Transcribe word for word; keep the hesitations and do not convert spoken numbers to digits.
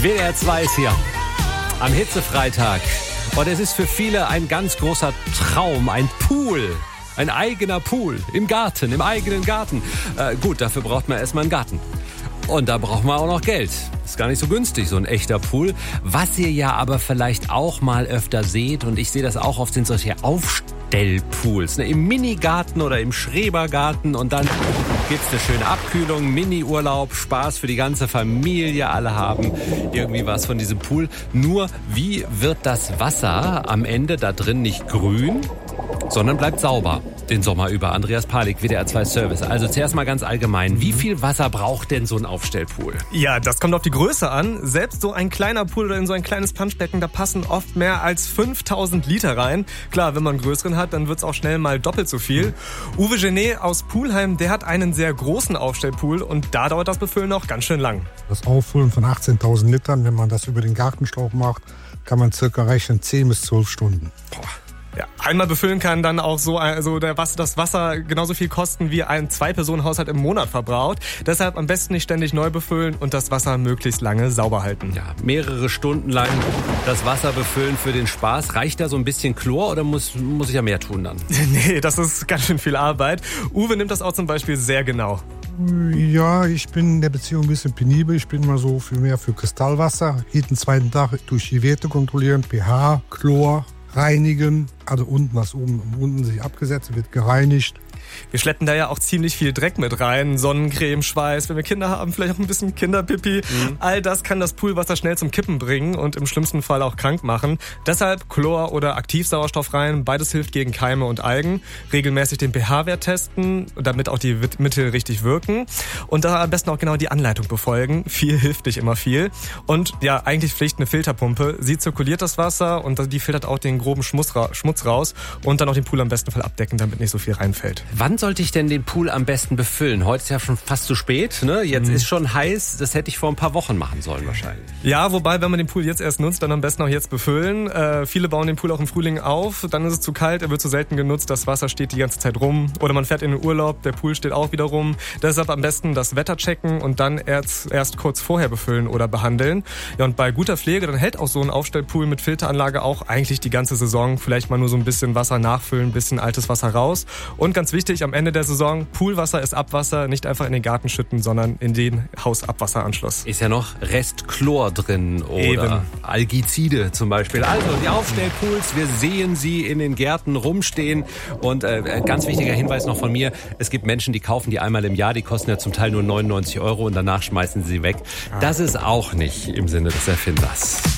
W D R zwei ist hier am Hitzefreitag. Und es ist für viele ein ganz großer Traum, ein Pool. Ein eigener Pool im Garten, im eigenen Garten. Äh, gut, dafür braucht man erstmal einen Garten. Und da braucht man auch noch Geld. Ist gar nicht so günstig, so ein echter Pool. Was ihr ja aber vielleicht auch mal öfter seht, und ich sehe das auch oft, sind solche Aufstellpools. Ne? Im Minigarten oder im Schrebergarten. Und dann gibt's eine schöne Abkühlung, Mini-Urlaub, Spaß für die ganze Familie. Alle haben irgendwie was von diesem Pool. Nur, wie wird das Wasser am Ende da drin nicht grün, sondern bleibt sauber den Sommer über? Andreas Palik, W D R zwei Service. Also zuerst mal ganz allgemein. Wie viel Wasser braucht denn so ein Aufstellpool? Ja, das kommt auf die Größe an. Selbst so ein kleiner Pool oder in so ein kleines Planschbecken, da passen oft mehr als fünftausend Liter rein. Klar, wenn man einen größeren hat, dann wird's auch schnell mal doppelt so viel. Mhm. Uwe Genet aus Poolheim, der hat einen sehr großen Aufstellpool und da dauert das Befüllen noch ganz schön lang. Das Auffüllen von achtzehntausend Litern, wenn man das über den Gartenschlauch macht, kann man circa rechnen zehn bis zwölf Stunden. Boah. Ja, einmal befüllen kann dann auch so also der Wasser, das Wasser genauso viel kosten, wie ein Zwei-Personen-Haushalt im Monat verbraucht. Deshalb am besten nicht ständig neu befüllen und das Wasser möglichst lange sauber halten. Ja, mehrere Stunden lang das Wasser befüllen für den Spaß. Reicht da so ein bisschen Chlor oder muss, muss ich ja mehr tun dann? Nee, das ist ganz schön viel Arbeit. Uwe nimmt das auch zum Beispiel sehr genau. Ja, ich bin in der Beziehung ein bisschen penibel. Ich bin mal so für mehr für Kristallwasser. Jeden zweiten Tag durch die Werte kontrollieren, pH, Chlor, reinigen, also unten, was oben unten sich abgesetzt wird, gereinigt. Wir schleppen da ja auch ziemlich viel Dreck mit rein. Sonnencreme, Schweiß, wenn wir Kinder haben, vielleicht auch ein bisschen Kinderpipi. Mhm. All das kann das Poolwasser schnell zum Kippen bringen und im schlimmsten Fall auch krank machen. Deshalb Chlor oder Aktivsauerstoff rein. Beides hilft gegen Keime und Algen. Regelmäßig den pH-Wert testen, damit auch die Mittel richtig wirken. Und da am besten auch genau die Anleitung befolgen. Viel hilft nicht immer viel. Und ja, eigentlich Pflicht eine Filterpumpe. Sie zirkuliert das Wasser und die filtert auch den groben Schmutz raus. Und dann auch den Pool am besten Fall abdecken, damit nicht so viel reinfällt. Wann sollte ich denn den Pool am besten befüllen? Heute ist ja schon fast zu spät, ne? Jetzt mhm. ist schon heiß. Das hätte ich vor ein paar Wochen machen sollen wahrscheinlich. Ja, wobei, wenn man den Pool jetzt erst nutzt, dann am besten auch jetzt befüllen. Äh, viele bauen den Pool auch im Frühling auf. Dann ist es zu kalt, er wird zu selten genutzt. Das Wasser steht die ganze Zeit rum. Oder man fährt in den Urlaub, der Pool steht auch wieder rum. Deshalb am besten das Wetter checken und dann erst, erst kurz vorher befüllen oder behandeln. Ja, und bei guter Pflege, dann hält auch so ein Aufstellpool mit Filteranlage auch eigentlich die ganze Saison. Vielleicht mal nur so ein bisschen Wasser nachfüllen, ein bisschen altes Wasser raus. Und ganz wichtig, am Ende der Saison, Poolwasser ist Abwasser, nicht einfach in den Garten schütten, sondern in den Hausabwasseranschluss. Ist ja noch Rest Chlor drin oder Eben. Algizide zum Beispiel. Also die Aufstellpools, wir sehen sie in den Gärten rumstehen. Und äh, ganz wichtiger Hinweis noch von mir, es gibt Menschen, die kaufen die einmal im Jahr, die kosten ja zum Teil nur neunundneunzig Euro und danach schmeißen sie sie weg. Das ist auch nicht im Sinne des Erfinders.